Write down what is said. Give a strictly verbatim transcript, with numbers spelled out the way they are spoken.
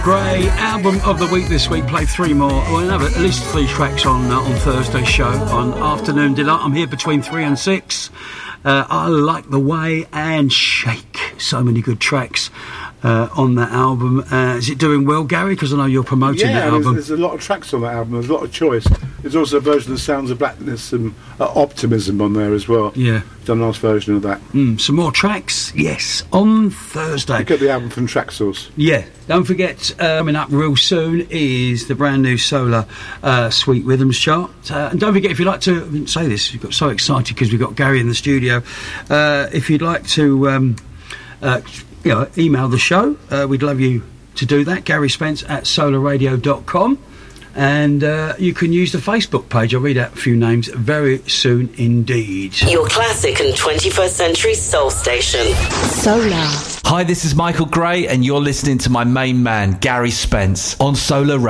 Gray, album of the week this week. Play three more. Well, another, at least three tracks on uh, on Thursday's show on Afternoon Delight. I'm here between three and six. Uh, I Like the Way and Shake. So many good tracks uh, on that album. Uh, is it doing well, Gary? Because I know you're promoting yeah, that album. There's, there's a lot of tracks on that album. There's a lot of choice. There's also a version of Sounds of Blackness and uh, Optimism on there as well. Yeah. Done a nice version of that. Mm, some more tracks? Yes, on Thursday. You get the album from Tracksource. Yeah. Don't forget, uh, coming up real soon is the brand new Solar uh, Sweet Rhythms chart. Uh, and don't forget, if you'd like to, I didn't say this, we've got so excited because we've got Gary in the studio. Uh, if you'd like to, um, uh, you know, email the show, uh, we'd love you to do that. Gary Spence at solar radio dot com. And uh, you can use the Facebook page. I'll read out a few names very soon indeed. Your classic and twenty-first century soul station. Solar. Hi, this is Michael Gray, and you're listening to my main man, Gary Spence, on Solar Radio.